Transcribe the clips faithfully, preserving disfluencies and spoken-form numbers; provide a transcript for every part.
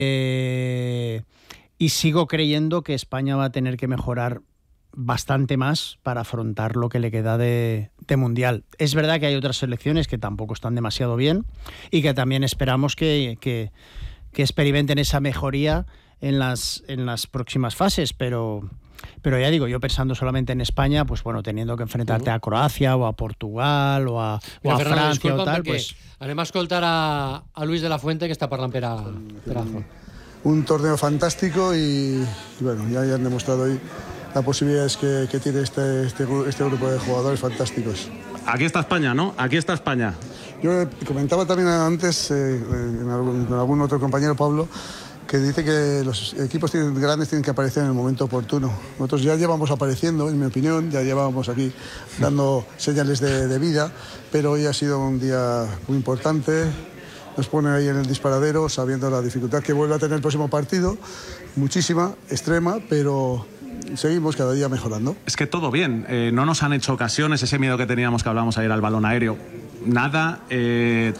Eh, y sigo creyendo que España va a tener que mejorar bastante más para afrontar lo que le queda de, de Mundial. Es verdad que hay otras selecciones que tampoco están demasiado bien y que también esperamos que, que, que experimenten esa mejoría en las, en las próximas fases, pero... Pero ya digo, yo pensando solamente en España, pues bueno, teniendo que enfrentarte uh-huh. a Croacia o a Portugal o a, o a Fernando, Francia o tal, pues... Anem a escoltar a, a Luis de la Fuente, que està parlant per a, per a un, un torneo fantástico y, y bueno, ya, ya han demostrado hoy las posibilidades que, que tiene este, este, este grupo de jugadores fantásticos. Aquí está España, ¿no? Aquí está España. Yo comentaba también antes, eh, en algún, con algún otro compañero, Pablo, que dice que los equipos tienen, grandes tienen que aparecer en el momento oportuno. Nosotros ya llevamos apareciendo, en mi opinión, ya llevábamos aquí dando señales de, de vida, pero hoy ha sido un día muy importante. Nos pone ahí en el disparadero, sabiendo la dificultad que vuelve a tener el próximo partido, muchísima, extrema, pero seguimos cada día mejorando. Es que todo bien, eh, no nos han hecho ocasiones, ese miedo que teníamos que hablábamos ayer al balón aéreo. Nada, eh,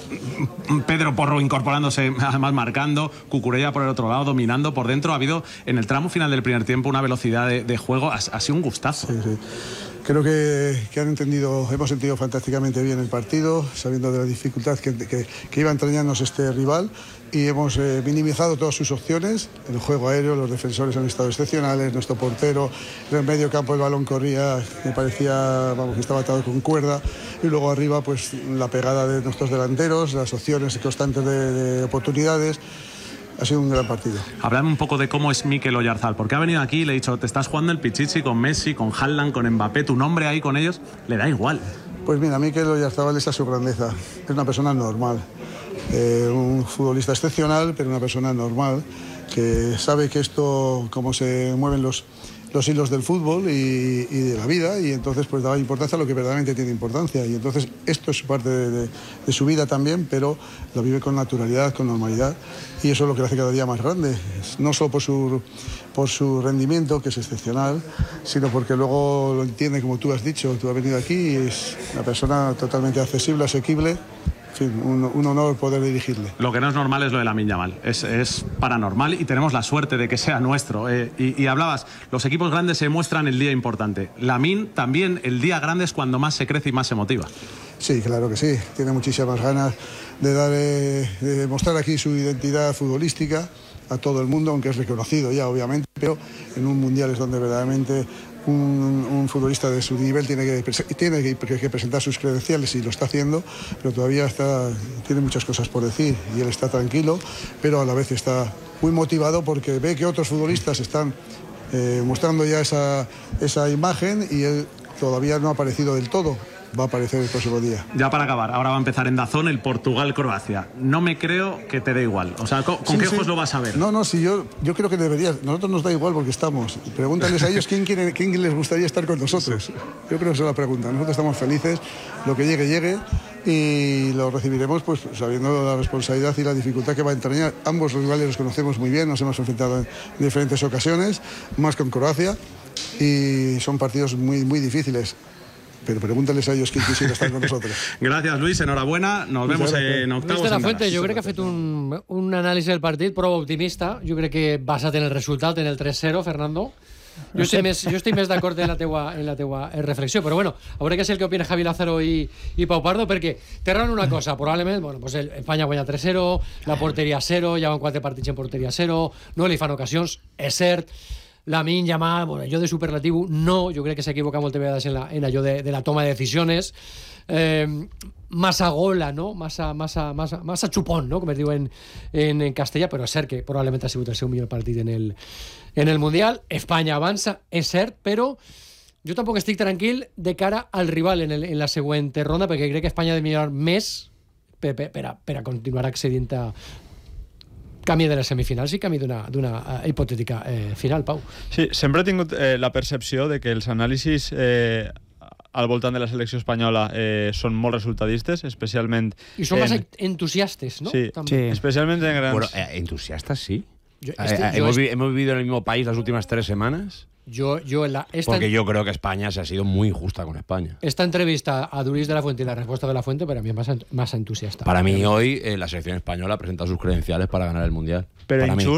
Pedro Porro incorporándose, además marcando, Cucurella por el otro lado, dominando por dentro. Ha habido en el tramo final del primer tiempo una velocidad de, de juego, ha, ha sido un gustazo. Sí, sí. Creo que, que han entendido, hemos sentido fantásticamente bien el partido, sabiendo de la dificultad que, que, que iba a entrañarnos este rival, y hemos eh, minimizado todas sus opciones. El juego aéreo, los defensores han estado excepcionales, nuestro portero, en el medio campo el balón corría, me parecía, vamos, que estaba atado con cuerda, y luego arriba pues la pegada de nuestros delanteros, las opciones constantes de, de oportunidades. Ha sido un gran partido. Háblame un poco de cómo es Mikel Oyarzabal, porque ha venido aquí y le he dicho, te estás jugando el Pichichi con Messi, con Haaland, con Mbappé, tu nombre ahí con ellos, le da igual. Pues mira, Mikel Oyarzabal es a su grandeza, es una persona normal, eh, un futbolista excepcional, pero una persona normal, que sabe que esto, cómo se mueven los, los hilos del fútbol y, y de la vida, y entonces pues daba importancia a lo que verdaderamente tiene importancia, y entonces esto es parte de, de, de su vida también, pero lo vive con naturalidad, con normalidad, y eso es lo que le hace cada día más grande, no solo por su, por su rendimiento, que es excepcional, sino porque luego lo entiende, como tú has dicho, tú has venido aquí y es una persona totalmente accesible, asequible. En fin, un, un honor poder dirigirle. Lo que no es normal es lo de Lamine Yamal, es, es paranormal y tenemos la suerte de que sea nuestro. Eh, y, y hablabas, los equipos grandes se muestran el día importante. Lamine también, el día grande es cuando más se crece y más se motiva. Sí, claro que sí, tiene muchísimas ganas de, dar, eh, de mostrar aquí su identidad futbolística a todo el mundo, aunque es reconocido ya obviamente, pero en un mundial es donde verdaderamente Un, un futbolista de su nivel tiene que, tiene que, que presentar sus credenciales, y lo está haciendo, pero todavía está, tiene muchas cosas por decir, y él está tranquilo, pero a la vez está muy motivado porque ve que otros futbolistas están eh, mostrando ya esa, esa imagen, y él todavía no ha aparecido del todo. Va a aparecer el próximo día. Ya para acabar, ahora va a empezar en DAZN el Portugal-Croacia. No me creo que te dé igual. O sea, ¿con, ¿con sí, qué sí. ojos lo vas a ver? No, no, sí, yo, yo creo que debería. Nosotros nos da igual porque estamos. Pregúntales a ellos quién, quiere, quién les gustaría estar con nosotros. Yo creo que se la pregunta. Nosotros estamos felices, lo que llegue, llegue, y lo recibiremos pues sabiendo la responsabilidad y la dificultad que va a entrañar. Ambos rivales los conocemos muy bien, nos hemos enfrentado en diferentes ocasiones, más con Croacia, y son partidos muy, muy difíciles. Pero pregúntales a ellos quién quisiera estar con nosotros. Gracias, Luis, enhorabuena. Nos Muchas vemos gracias. En octavos. Luis de la Fuente, jo crec que ha fet un, un anàlisi del partit prou optimista. Jo crec que basat en el resultat, en el tres cero, Fernando. Jo estic més, jo estic més d'acord en la teua, en la teua reflexió, però bueno, hauré que ser el que opina Javi Lázaro i, i Pau Pardo, perquè té raó en una cosa, probablement, bueno, pues el, Espanya guanya tres cero, la porteria zero, ja van quatre partits en porteria zero, no li fan ocasions, és cert. Lamine Yamal, bueno, allò de superlativo no, jo crec que s'equivoca moltes vegades en, la, en allò de, de la toma de decisiones, eh, massa gola, no? massa, massa, massa, massa xupón, no? Com es diu en, en, en castellà, però és cert que probablement ha sigut el seu millor partit en el, en el Mundial. Espanya avança, és cert, però jo tampoc estic tranquil de cara al rival en, el, en la següent ronda, perquè crec que Espanya ha de millorar més per, per, per, a, per a continuar accedint a camí de les semifinals i camí d'una uh, hipotètica eh, final, Pau. Sí, sempre he tingut eh, la percepció de que els anàlisis eh, al voltant de la selecció espanyola eh, són molt resultadistes, especialment... I són en... més entusiastes, ¿no? Sí, sí. Especialment en grans... Bueno, eh, entusiastas, sí. Yo, este, eh, yo hemos, este... hemos vivido en el mismo país las últimas tres semanas. Yo, yo la, esta Porque yo creo que España se ha sido muy injusta con España. Esta entrevista a Luis de la Fuente y la respuesta de la Fuente para mí es más, más entusiasta. Para mí hoy eh, la selección española ha presentado sus credenciales para ganar el Mundial. Pero para injusto